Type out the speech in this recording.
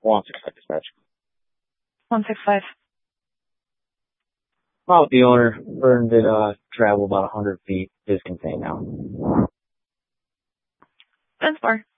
165 dispatch. 165. Well, the owner burned it, travel about 100 feet, is contained now. 10-4.